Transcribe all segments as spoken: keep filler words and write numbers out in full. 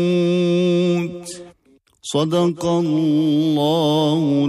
صدق الله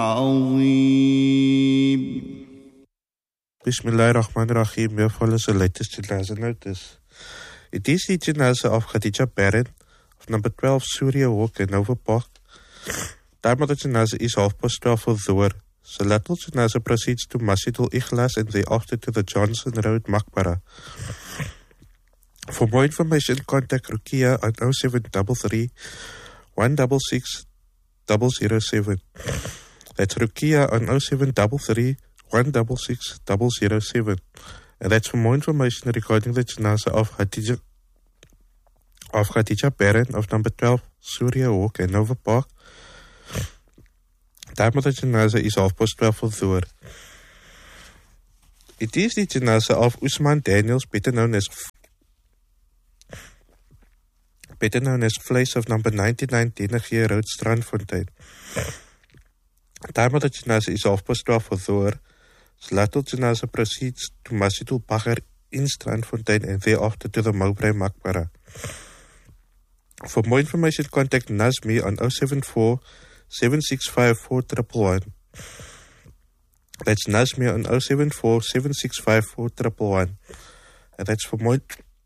العظيم. Bismillahirrahmanirrahim. Here follows the latest janaza notice. It is the janaza of Khadija Barron of number twelve Surya Walk in Nova Park. Time of the janaza is half past twelve for Dhuhr. Salatul janaza proceeds to Masjid al-Ikhlas and thereafter to the Johnson Road Maqbara. For more information, contact Rukia on oh seven three three, one six six, zero zero seven. That's Rukia on oh seven three three, one six six, zero zero seven. And that's for more information regarding the janaza of Khadija, of Khadija Barron of number twelve Surya Walk in Nova Park. Time of the janaza is half past twelve for Dhuhr. It is the janaza of Usman Daniels, better known as better known as Vleis of number ninety-nine Deneghe Road, Strandfontein. Time of the janaza is half past twelve for Dhuhr. Salatul janaza proceeds to Masjid al-Baghar in Strandfontein and thereafter to the Mowbray Maqbara. For more information, contact Nazmi on oh seven four, seven six five, four one one one. That's Nazmi on oh seven four, seven six five, four one one one. And that's for more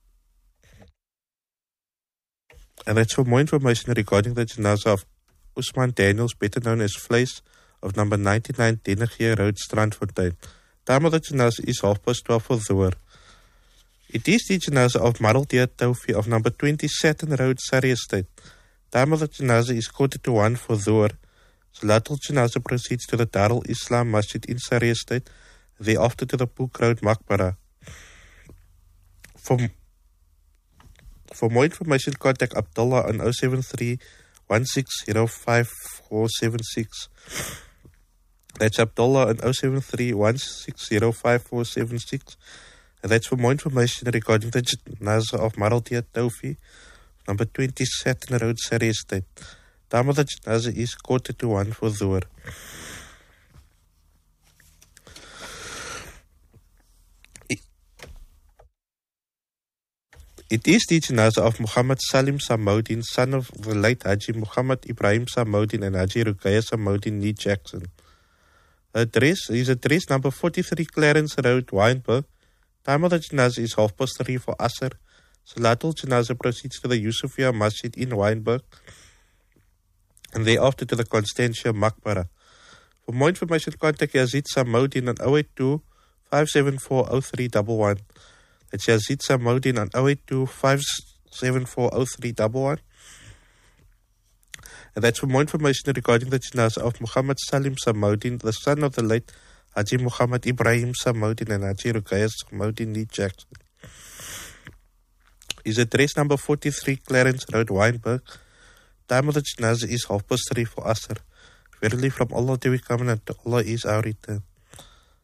And that's for more information regarding the janaza of Usman Daniels, better known as Vleis, of number ninety-nine Deneghe Road, Strandfontein. Time of the janaza is half past twelve for Dhuhr. It is the janaza of Maraldia Tawfi of number twenty Saturn Road, Surrey Estate. Time of the janaza is quarter to one for Dhuhr. Salatul janaza proceeds to the Darul Islam Masjid in Surrey Estate, thereafter to the Pook Road Maqbara. For For more information, contact Abdullah on oh seven three, one six zero five, four seven six. That's Abdullah on oh seven three, one six zero five, four seven six. And that's for more information regarding the janaza of Maraldia Tawfi, number twenty Saturn Road, Surrey Estate. Time of the janaza is quarter to one for Dhuhr. It is the janaza of Muhammad Salim Samoudin, son of the late Haji Muhammad Ibrahim Samoudin and Haji Ruqayya Samoudin Nee Jackson. Address is address number forty-three Clarence Road, Wynberg. Time of the janaza is half past three for Asr. Salatul janaza proceeds to the Yusufia Masjid in Wynberg and thereafter to the Constantia Maqbara. For more information, contact Yazid Samoudin on oh eight two, five seven four, oh three one one. That's Yazid Samoudin on oh eight two, five seven four, oh three one one. And that's for more information regarding the janaza of Muhammad Salim Samoudin, the son of the late Haji Muhammad Ibrahim Samoudin and Haji Ruqayya Samoudin Nee Jackson. His address number forty-three Clarence Road, Wynberg. Time of the janaza is half past three for Asr. Verily from Allah do we come and to Allah is our return.